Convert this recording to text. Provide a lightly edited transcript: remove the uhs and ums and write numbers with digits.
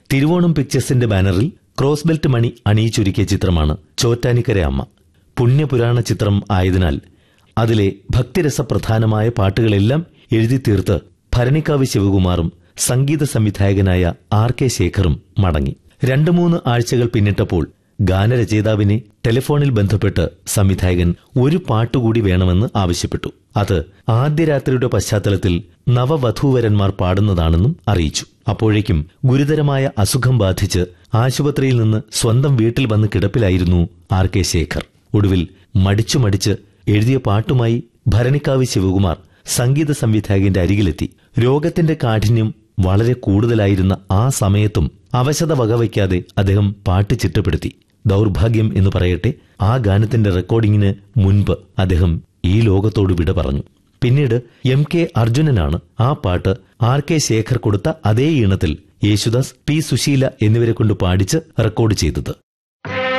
തിരുവോണം പിക്ചേഴ്സിന്റെ ബാനറിൽ cross belt മണി അണിയിച്ചൊരുക്കിയ ചിത്രമാണ് ചോറ്റാനിക്കര അമ്മ. പുണ്യപുരാണ ചിത്രം ആയതിനാൽ അതിലെ ഭക്തിരസപ്രധാനമായ പാട്ടുകളെല്ലാം എഴുതി തീർത്ത് ഭരണിക്കാവ് ശിവകുമാറും സംഗീത സംവിധായകനായ RK ശേഖറും മടങ്ങി. 2-3 ആഴ്ചകൾ പിന്നിട്ടപ്പോൾ ഗാനരചയിതാവിനെ ടെലിഫോണിൽ ബന്ധപ്പെട്ട് സംവിധായകൻ ഒരു പാട്ടുകൂടി വേണമെന്ന് ആവശ്യപ്പെട്ടു. അത് ആദ്യ രാത്രിയുടെ പശ്ചാത്തലത്തിൽ നവവധൂവരന്മാർ പാടുന്നതാണെന്നും അറിയിച്ചു. അപ്പോഴേക്കും ഗുരുതരമായ അസുഖം ബാധിച്ച് ആശുപത്രിയിൽ നിന്ന് സ്വന്തം വീട്ടിൽ വന്ന് കിടപ്പിലായിരുന്നു RK ശേഖർ. ഒടുവിൽ മടിച്ചു എഴുതിയ പാട്ടുമായി ഭരണിക്കാവ് ശിവകുമാർ സംഗീത സംവിധായകന്റെ അരികിലെത്തി. രോഗത്തിന്റെ കാഠിന്യം വളരെ കൂടുതലായിരുന്ന ആ സമയത്തും അവശത വകവയ്ക്കാതെ അദ്ദേഹം പാട്ട് ചിട്ടപ്പെടുത്തി. ദൗർഭാഗ്യം എന്ന് പറയട്ടെ, ആ ഗാനത്തിന്റെ റെക്കോർഡിംഗിന് മുൻപ് അദ്ദേഹം ഈ ലോകത്തോട് വിട പറഞ്ഞു. പിന്നീട് MK അർജുനനാണ് ആ പാട്ട് RK ശേഖർ കൊടുത്ത അതേ ഈണത്തിൽ യേശുദാസ്, P സുശീല എന്നിവരെ കൊണ്ട് പാടിച്ച് റെക്കോർഡ് ചെയ്തത്.